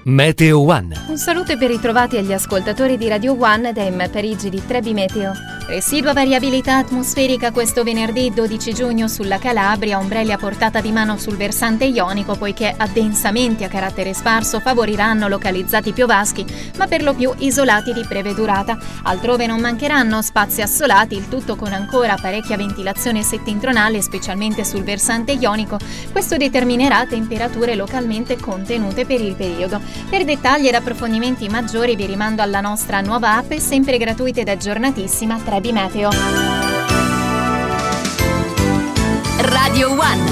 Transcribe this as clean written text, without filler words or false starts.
Meteo One. Un saluto e ben ritrovati agli ascoltatori di Radio One da Parigi di Trebi Meteo. Residua variabilità atmosferica questo venerdì 12 giugno sulla Calabria, ombrelli a portata di mano sul versante ionico poiché addensamenti a carattere sparso favoriranno localizzati piovaschi, ma per lo più isolati di breve durata. Altrove non mancheranno spazi assolati, il tutto con ancora parecchia ventilazione settentrionale, specialmente sul versante ionico. Questo determinerà temperature localmente contenute per il periodo. Per dettagli ed approfondimenti maggiori vi rimando alla nostra nuova app sempre gratuita ed aggiornatissima Trebi Meteo. Radio One.